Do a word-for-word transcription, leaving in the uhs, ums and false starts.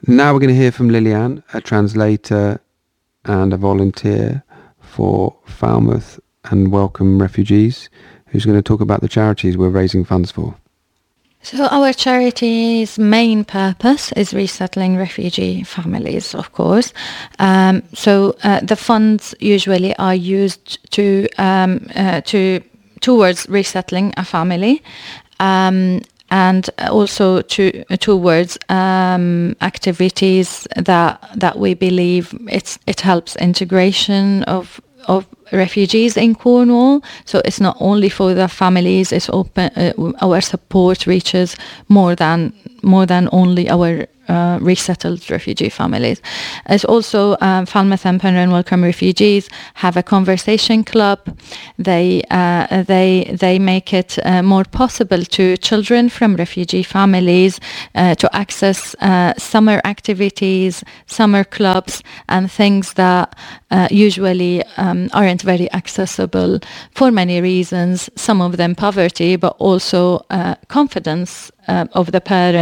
Now we're going to hear from Liliane, a translator and a volunteer for Falmouth and Welcome Refugees, who's going to talk about the charities we're raising funds for. So our charity's main purpose is resettling refugee families, of course. Um, so uh, the funds usually are used to um, uh, to towards resettling a family, um, and also to towards um, activities that that we believe it's it helps integration of of refugees in Cornwall. So it's not only for the families, it's open, uh, our support reaches more than more than only our uh, resettled refugee families. It's also um, Falmouth and Penryn Welcome Refugees have a conversation club. They uh, they they make it uh, more possible to children from refugee families uh, to access uh, summer activities, summer clubs, and things that uh, usually um, aren't very accessible for many reasons. Some of them poverty, but also uh, confidence uh, of the parents.